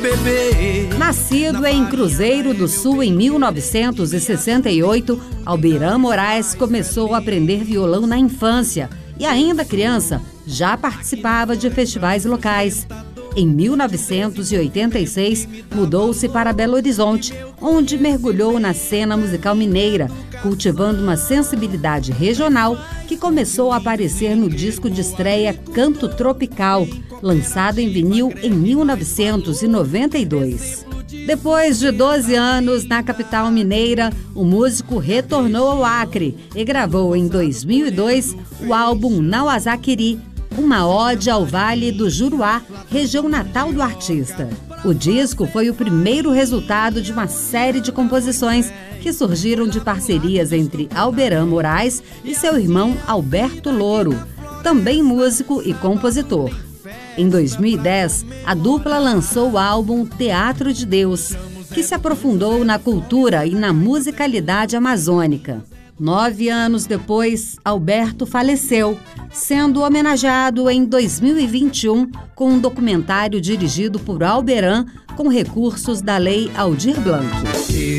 Nascido em Cruzeiro do Sul em 1968, Alberan Moraes começou a aprender violão na infância e, ainda criança, já participava de festivais locais. Em 1986, mudou-se para Belo Horizonte, onde mergulhou na cena musical mineira, cultivando uma sensibilidade regional que começou a aparecer no disco de estreia Canto Tropical, lançado em vinil em 1992. Depois de 12 anos na capital mineira, o músico retornou ao Acre e gravou em 2002 o álbum Nauazaquiri, uma ode ao Vale do Juruá, região natal do artista. O disco foi o primeiro resultado de uma série de composições que surgiram de parcerias entre Alberan Moraes e seu irmão Alberto Louro, também músico e compositor. Em 2010, a dupla lançou o álbum Teatro de Deus, que se aprofundou na cultura e na musicalidade amazônica. 9 anos depois, Alberto faleceu, sendo homenageado em 2021 com um documentário dirigido por Alberan com recursos da Lei Aldir Blanc.